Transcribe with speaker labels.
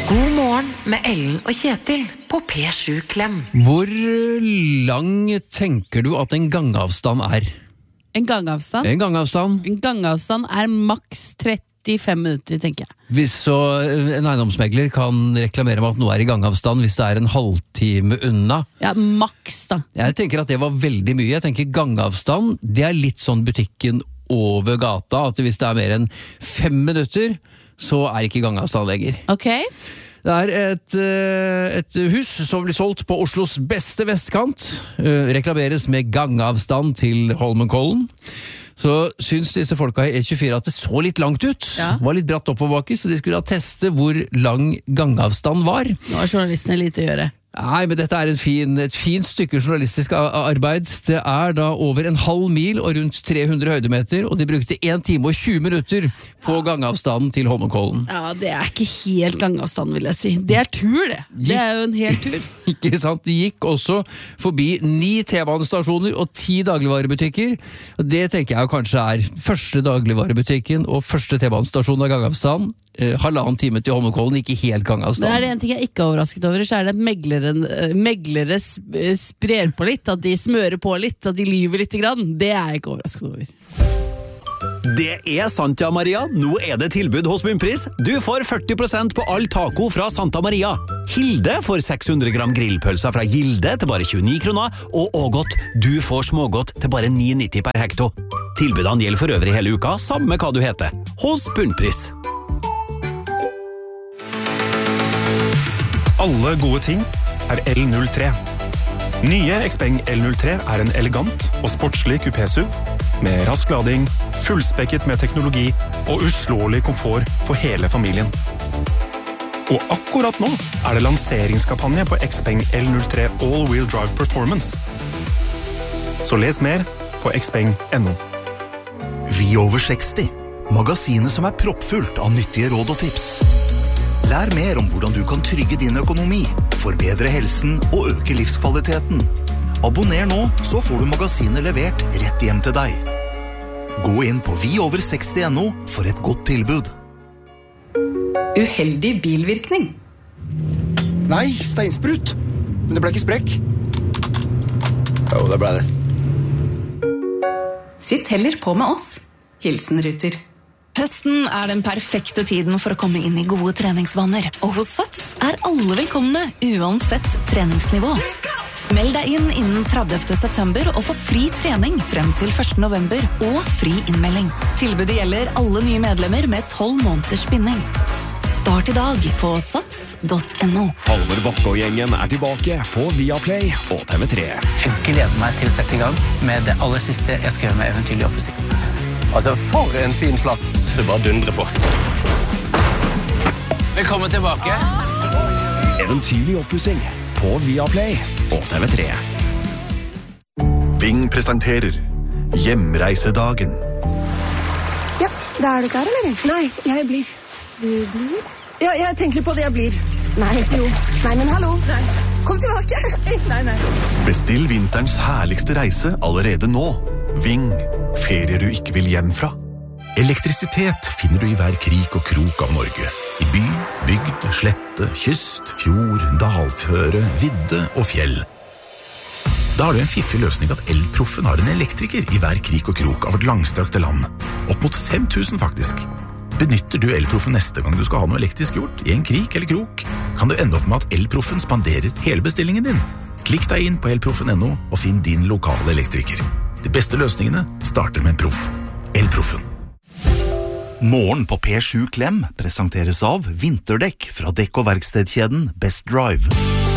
Speaker 1: God morgen med Ellen og Kjetil på P7 Klem.
Speaker 2: Hvor lang tenker du at en gangavstand er?
Speaker 3: En gangavstand?
Speaker 2: En gangavstand.
Speaker 3: En gangavstand maks 35 minutter, tenker jeg.
Speaker 2: Hvis så en eiendomsmegler kan reklamere med at noe er i gangavstand hvis det er en halvtime unna.
Speaker 3: Ja, maks da.
Speaker 2: Jeg tenker at det var veldig mye. Jeg tenker gangavstand, det er litt sånn butikken over gata, at hvis det er mer enn 5 minutter, så er ikke gangavstand lenger.
Speaker 3: Ok.
Speaker 2: Det er et hus som blir solgt på Oslos beste vestkant, reklameres med gangavstand til Holmenkollen. Så syns disse folka i E24 at det så litt langt ut, var litt bratt oppoverbakke, så de skulle teste hvor lang gangavstand var.
Speaker 3: Nå har journalistene lite å gjøre.
Speaker 2: Nei, men dette er et fint stykke journalistisk arbeid. Det er da over en halv mil og rundt 300 høydemeter, og de brukte 1 time og 20 minutter på gangavstanden til Holmenkollen.
Speaker 3: Ja, det er ikke helt gangavstand, vil jeg si. Det er tur, det. Det er jo en hel tur.
Speaker 2: Ikke sant? De gikk også forbi 9 T-banestasjoner og 10 dagligvarebutikker. Og det tenker jeg kanskje er første dagligvarebutikken og første T-banestasjon av gangavstand. 1,5 time til Holmenkollen, ikke helt gangavstand.
Speaker 3: Det er det en ting jeg ikke er overrasket over, så er det at meglere sprer på litt, at de smører på litt, at de lyver litt grann. Det er jeg ikke overrasket over.
Speaker 4: Det er sant, ja, Maria. Nå er det tilbud hos Bunnpris. Du får 40% på all taco fra Santa Maria. Hilde får 600 gram grillpølser fra Gilde til bare 29 kroner, og Ågot, du får smågodt til bare 9,90 per hekto. Tilbudene gjelder for øvrig hele uka, samme hva du heter. Hos Bunnpris.
Speaker 5: Alle gode ting er L03. Nye Xpeng L03 er en elegant og sportslig kupé-SUV med rask lading, fullspekket med teknologi og uslåelig komfort for hele familien. Og akkurat nå er det lanseringskampanje på Xpeng L03 All-Wheel Drive Performance. Så les mer på xpeng.no.
Speaker 6: Vi over 60. Magasinet som er proppfullt av nyttige råd og tips. Lær mer om hvordan du kan trygge din økonomi, forbedre helsen og øke livskvaliteten. Abonner nå, så får du magasinet levert rett hjem til deg. Gå inn på viover60.no for et godt tilbud.
Speaker 7: Uheldig bilvirkning.
Speaker 8: Nei, steinsprut. Men det ble ikke sprekk. Jo, det ble det.
Speaker 7: Sitt heller på med oss. Hilsen Ruter. Høsten er den perfekte tiden for å komme inn i gode treningsvaner. Og hos Sats er alle velkomne, uansett treningsnivå. Meld deg inn innen 30. september og få fri trening frem til 1. november og fri innmelding. Tilbudet gjelder alle nye medlemmer med 12 måneders binding. Start i dag på sats.no.
Speaker 9: Halvor Bakke og gjengen er tilbake på Viaplay og TV3.
Speaker 10: Jeg gleder meg til å sette i gang med det aller siste jeg skrev med Eventyrlig oppussing.
Speaker 11: Altså, for en fin plass. Det bare dundrer på.
Speaker 10: Velkommen tilbake.
Speaker 9: Eventyrlig oppussing på Viaplay og TV3.
Speaker 6: Ving presenterer Hjemreisedagen.
Speaker 12: Ja, da er du klar, eller? Nei, jeg blir. Du blir? Ja, jeg tenker på det jeg blir. Nei, jo. Nei, men hallo. Nei. Kom tilbake. Nei.
Speaker 6: Bestill vinterens herligste reise allerede nå. Ving. Ferier du ikke vil hjem fra. Elektrisitet finner du i hver krik og krok av Norge. I by, bygd, slette, kyst, fjord, dalføre, vidde og fjell. Da har du en fiffig løsning at Elproffen har en elektriker i hver krik og krok av et langstrakte land. Opp mot 5000 faktisk. Benytter du Elproffen neste gang du skal ha noe elektrisk gjort, i en krik eller krok, kan du ende opp med at Elproffen spanderer hele bestillingen din. Klikk deg inn på elproffen.no og finn din lokale elektriker. De beste løsningene starter med en proff. Elproffen. Morgen på P7 Klem presenteres av vinterdekk fra dekk- og verkstedkjeden Best Drive.